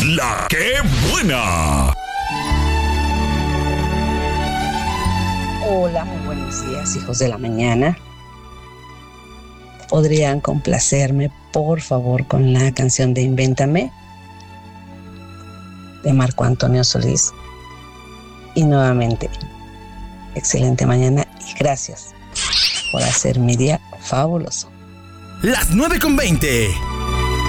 La que buena. Hola, muy buenos días, hijos de la mañana. ¿Podrían complacerme, por favor, con la canción de Invéntame, de Marco Antonio Solís? Y nuevamente, excelente mañana y gracias por hacer mi día fabuloso. Las 9:20.